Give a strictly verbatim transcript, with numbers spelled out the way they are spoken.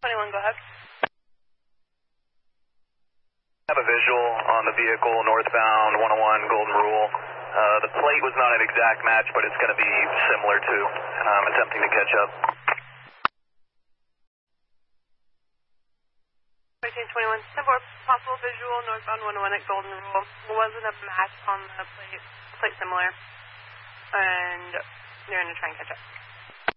twenty-one, go ahead. I have a visual on the vehicle northbound one oh one Golden Rule. Uh, the plate was not an exact match, but it's going to be similar to. I'm attempting to catch up. thirteen twenty-one, ten four, possible visual northbound one oh one at Golden Rule. Wasn't a match on the plate, plate similar. And they're going to try and catch up.